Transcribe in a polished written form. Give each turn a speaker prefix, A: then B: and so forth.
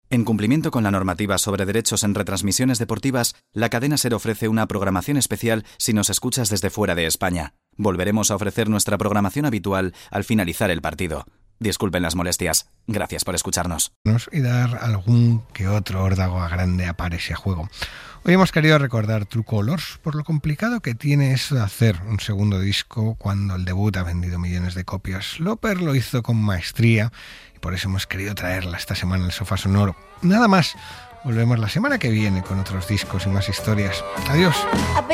A: En cumplimiento con la normativa sobre derechos en retransmisiones deportivas, la cadena SER ofrece una programación especial si nos escuchas desde fuera de España. Volveremos a ofrecer nuestra programación habitual al finalizar el partido. Disculpen las molestias. Gracias por escucharnos.
B: Y dar algún que otro órdago a grande aparece a juego. Hoy hemos querido recordar True Colors por lo complicado que tiene eso de hacer un segundo disco cuando el debut ha vendido millones de copias. Loper lo hizo con maestría y por eso hemos querido traerla esta semana al Sofá Sonoro. Nada más, volvemos la semana que viene con otros discos y más historias. Adiós.